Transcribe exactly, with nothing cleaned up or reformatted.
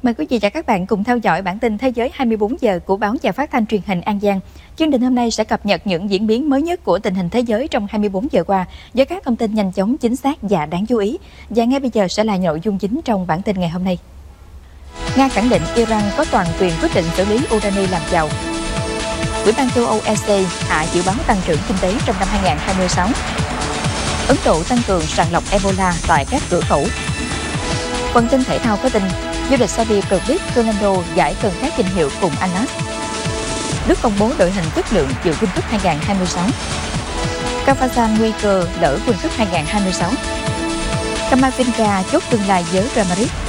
Mời quý vị và các bạn cùng theo dõi bản tin Thế giới hai mươi bốn giờ của báo và phát thanh truyền hình An Giang. Chương trình hôm nay sẽ cập nhật những diễn biến mới nhất của tình hình thế giới trong hai mươi bốn giờ qua với các thông tin nhanh chóng, chính xác và đáng chú ý. Và ngay bây giờ sẽ là nội dung chính trong bản tin ngày hôm nay. Nga khẳng định Iran có toàn quyền quyết định xử lý urani làm giàu. Ủy ban châu Âu E C hạ dự báo tăng trưởng kinh tế trong năm hai nghìn không trăm hai mươi sáu. Ấn Độ tăng cường sàng lọc Ebola tại các cửa khẩu. Phần tin thể thao có tin du lịch Saudi Pro League, Ronaldo giải cân các danh hiệu cùng Anas. Đức công bố đội hình chất lượng dự World Cup hai nghìn không trăm hai mươi sáu. Kazan nguy cơ lỡ World Cup hai nghìn không trăm hai mươi sáu. Camavinga chốt tương lai với Real Madrid.